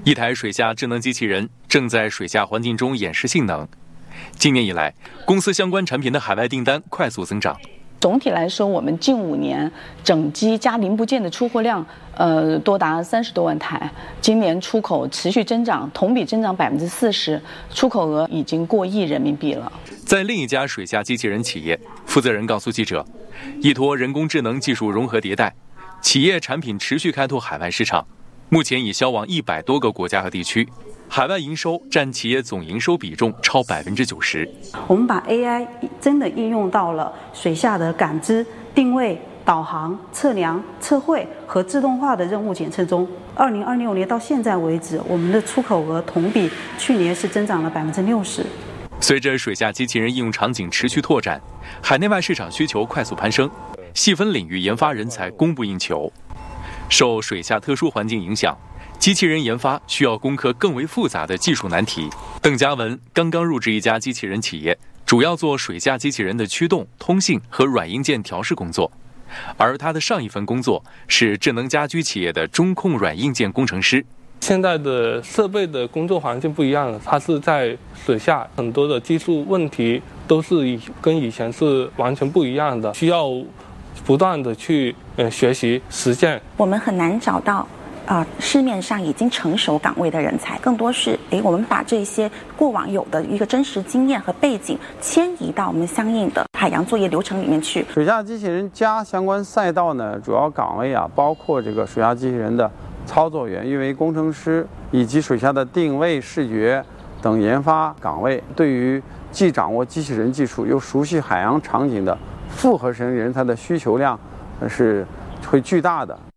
一台水下智能机器人正在水下环境中演示性能。今年以来，公司相关产品的海外订单快速增长。 总体来说，我们近5年整机加零部件的出货量，多达30多万台。今年出口持续增长，同比增长40%，出口额已经过亿人民币了。 在另一家水下机器人企业，负责人告诉记者，依托人工智能技术融合迭代，企业产品持续开拓海外市场，目前已销往100多个国家和地区。海外营收占企业总营收比重超90%。 我们把 AI 真的应用到了水下的感知、定位、导航、测量、测绘和自动化的任务检测中。2026年到现在为止，我们的出口额同比去年是增长了60%。 随着水下机器人应用场景持续拓展，海内外市场需求快速攀升，细分领域研发人才供不应求。受水下特殊环境影响，机器人研发需要攻克更为复杂的技术难题。邓嘉文刚刚入职一家机器人企业，主要做水下机器人的驱动、通信和软硬件调试工作。而他的上一份工作是智能家居企业的中控软硬件工程师。 现在的设备的工作环境不一样了，它是在水下，很多的技术问题都是跟以前是完全不一样的，需要不断的去学习实践。 我们很难找到市面上已经成熟岗位的人才，更多是我们把这些过往有的一个真实经验和背景迁移到我们相应的海洋作业流程里面去。 水下机器人加相关赛道呢，主要岗位包括这个水下机器人的操作员、运维工程师以及水下的定位、视觉等研发岗位。对于既掌握机器人技术又熟悉海洋场景的复合型人才的需求量是会巨大的。